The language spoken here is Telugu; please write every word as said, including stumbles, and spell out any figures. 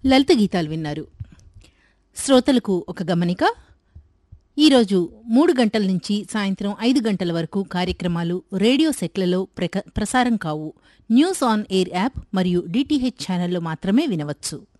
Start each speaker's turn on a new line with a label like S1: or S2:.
S1: లలిత గీతాలు విన్నారు. శ్రోతలకు ఒక గమనిక. ఈరోజు మూడు గంటల నుంచి సాయంత్రం ఐదు గంటల వరకు కార్యక్రమాలు రేడియో సెట్లలో ప్రసారం కావు. న్యూస్ ఆన్ ఎయిర్ యాప్ మరియు డిటిహెచ్ ఛానల్లో మాత్రమే వినవచ్చు.